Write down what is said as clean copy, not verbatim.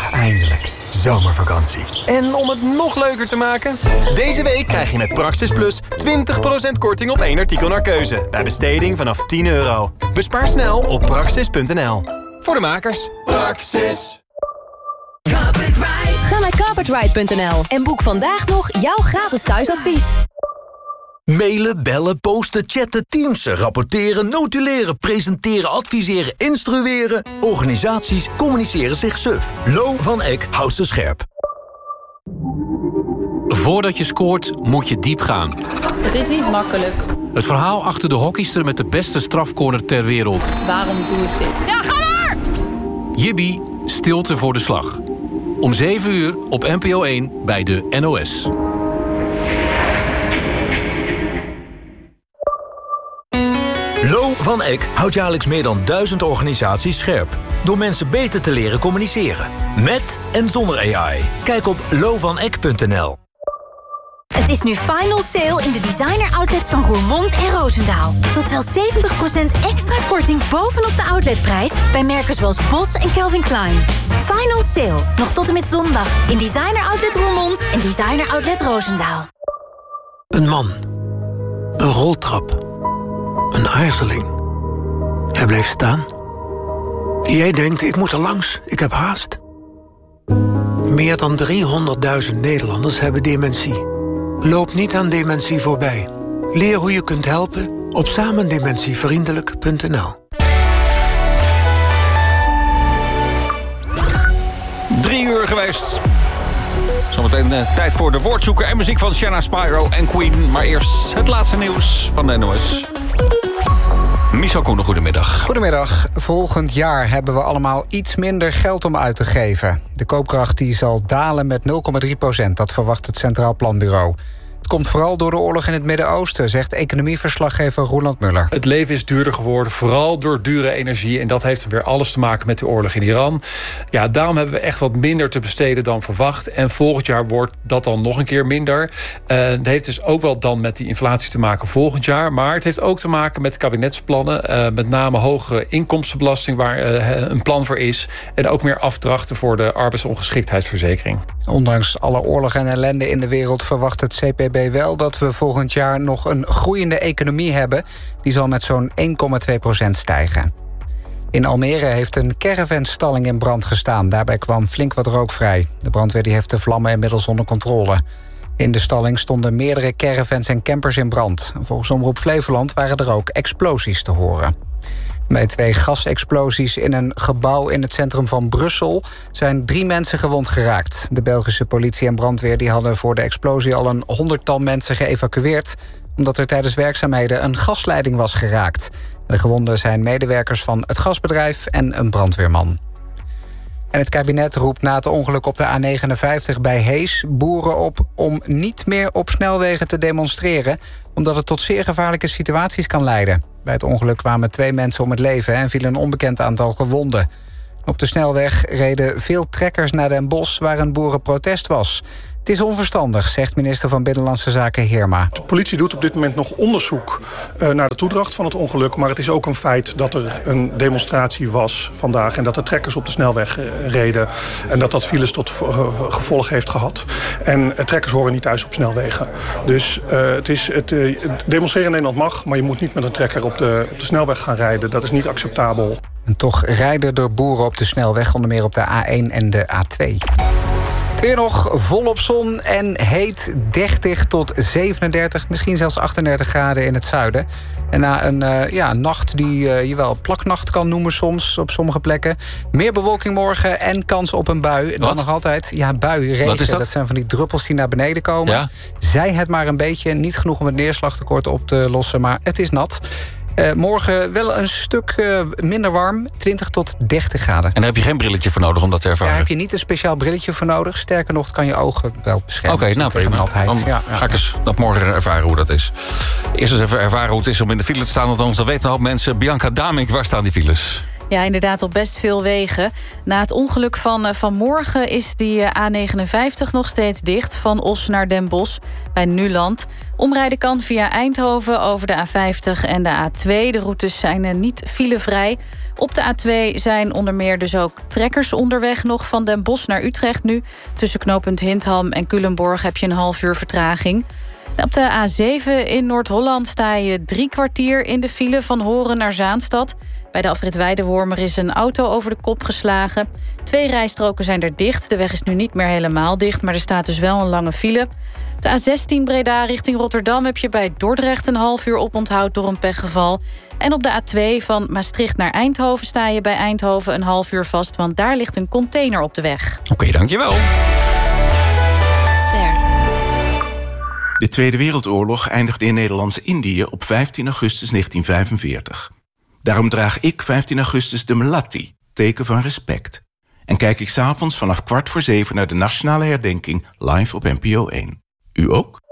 eindelijk. Zomervakantie. En om het nog leuker te maken... deze week krijg je met Praxis Plus 20% korting op 1 artikel naar keuze. Bij besteding vanaf €10. Bespaar snel op praxis.nl. Voor de makers. Praxis. Ga naar carpetride.nl en boek vandaag nog jouw gratis thuisadvies. Mailen, bellen, posten, chatten, teamsen, rapporteren, notuleren, presenteren, adviseren, instrueren. Organisaties communiceren zich suf. Lo van Eck houdt ze scherp. Voordat je scoort, moet je diep gaan. Het is niet makkelijk. Het verhaal achter de hockeyster met de beste strafcorner ter wereld. Waarom doe ik dit? Ja, ga maar! Jibby, stilte voor de slag. Om 7 uur op NPO 1 bij de NOS. Lo van Eck houdt jaarlijks meer dan 1000 organisaties scherp. Door mensen beter te leren communiceren. Met en zonder AI. Kijk op lovaneck.nl. Het is nu final sale in de designer outlets van Roermond en Roosendaal. Tot wel 70% extra korting bovenop de outletprijs... bij merken zoals Bos en Calvin Klein. Final sale, nog tot en met zondag... in designer outlet Roermond en designer outlet Roosendaal. Een man. Een roltrap. Een aarzeling. Hij bleef staan. Jij denkt, ik moet er langs, ik heb haast. Meer dan 300.000 Nederlanders hebben dementie. Loop niet aan dementie voorbij. Leer hoe je kunt helpen op samendementievriendelijk.nl. 3 uur geweest. Zometeen tijd voor de woordzoeker en muziek van Shanna Spyro en Queen. Maar eerst het laatste nieuws van de NOS. Michel Koenen, goedemiddag. Goedemiddag. Volgend jaar hebben we allemaal iets minder geld om uit te geven. De koopkracht die zal dalen met 0,3%. Dat verwacht het Centraal Planbureau. Het komt vooral door de oorlog in het Midden-Oosten, zegt economieverslaggever Roland Muller. Het leven is duurder geworden, vooral door dure energie. En dat heeft weer alles te maken met de oorlog in Iran. Ja, daarom hebben we echt wat minder te besteden dan verwacht. En volgend jaar wordt dat dan nog een keer minder. Het heeft dus ook wel dan met die inflatie te maken volgend jaar. Maar het heeft ook te maken met kabinetsplannen. Met name hogere inkomstenbelasting waar een plan voor is. En ook meer afdrachten voor de arbeidsongeschiktheidsverzekering. Ondanks alle oorlog en ellende in de wereld verwacht het CPB wel dat we volgend jaar nog een groeiende economie hebben. Die zal met zo'n 1,2% stijgen. In Almere heeft een caravanstalling in brand gestaan. Daarbij kwam flink wat rook vrij. De brandweer die heeft de vlammen inmiddels onder controle. In de stalling stonden meerdere caravans en campers in brand. Volgens Omroep Flevoland waren er ook explosies te horen. Bij 2 gasexplosies in een gebouw in het centrum van Brussel zijn 3 mensen gewond geraakt. De Belgische politie en brandweer die hadden voor de explosie al een 100-tal mensen geëvacueerd, omdat er tijdens werkzaamheden een gasleiding was geraakt. De gewonden zijn medewerkers van het gasbedrijf en een brandweerman. En het kabinet roept na het ongeluk op de A59 bij Hees boeren op om niet meer op snelwegen te demonstreren, omdat het tot zeer gevaarlijke situaties kan leiden. Bij het ongeluk kwamen 2 mensen om het leven en viel een onbekend aantal gewonden. Op de snelweg reden veel trekkers naar Den Bosch waar een boerenprotest was. Het is onverstandig, zegt minister van Binnenlandse Zaken Heerma. De politie doet op dit moment nog onderzoek naar de toedracht van het ongeluk. Maar het is ook een feit dat er een demonstratie was vandaag en dat de trekkers op de snelweg reden. En dat files tot gevolg heeft gehad. En trekkers horen niet thuis op snelwegen. Dus demonstreren in Nederland mag, maar je moet niet met een trekker op de snelweg gaan rijden. Dat is niet acceptabel. En toch rijden er boeren op de snelweg, onder meer op de A1 en de A2. Het weer nog volop zon en heet 30 tot 37, misschien zelfs 38 graden in het zuiden. En na een nacht die je wel plaknacht kan noemen soms op sommige plekken. Meer bewolking morgen en kans op een bui. Dan nog altijd, bui, regen. Dat zijn van die druppels die naar beneden komen. Ja. Zij het maar een beetje, niet genoeg om het neerslagtekort op te lossen, maar het is nat. Morgen wel een stuk minder warm, 20 tot 30 graden. En daar heb je geen brilletje voor nodig om dat te ervaren? Daar heb je niet een speciaal brilletje voor nodig. Sterker nog, kan je ogen wel beschermen. Oké, nou prima. Dan ga ik eens dat morgen ervaren hoe dat is. Eerst eens even ervaren hoe het is om in de file te staan. Want dan weten een hoop mensen, Bianca Damink, waar staan die files? Ja, inderdaad op best veel wegen. Na het ongeluk van vanmorgen is die A59 nog steeds dicht... van Os naar Den Bosch bij Nuland. Omrijden kan via Eindhoven over de A50 en de A2. De routes zijn niet filevrij. Op de A2 zijn onder meer dus ook trekkers onderweg... nog van Den Bosch naar Utrecht nu. Tussen knooppunt Hindham en Culemborg heb je een half uur vertraging. Op de A7 in Noord-Holland sta je 3 kwartier in de file... van Horen naar Zaanstad. Bij de afrit Weidewormer is een auto over de kop geslagen. 2 rijstroken zijn er dicht. De weg is nu niet meer helemaal dicht, maar er staat dus wel een lange file. De A16 Breda richting Rotterdam heb je bij Dordrecht een half uur oponthoud door een pechgeval. En op de A2 van Maastricht naar Eindhoven sta je bij Eindhoven een half uur vast... want daar ligt een container op de weg. Oké, dankjewel. De Tweede Wereldoorlog eindigde in Nederlands-Indië op 15 augustus 1945. Daarom draag ik 15 augustus de Melatti, teken van respect. En kijk ik 's avonds vanaf 6:15 naar de nationale herdenking live op NPO 1. U ook?